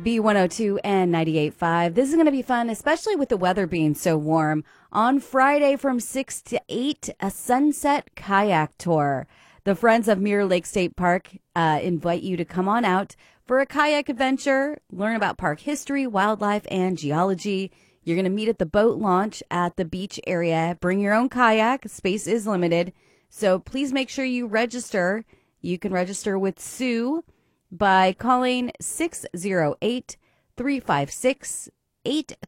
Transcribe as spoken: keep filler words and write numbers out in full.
B one oh two and ninety-eight point five. This is going to be fun, especially with the weather being so warm. On Friday from six to eight, a sunset kayak tour. The Friends of Mirror Lake State Park uh, invite you to come on out for a kayak adventure, learn about park history, wildlife, and geology. You're going to meet at the boat launch at the beach area. Bring your own kayak. Space is limited. So please make sure you register. You can register with Sue by calling six oh eight, three five six, eight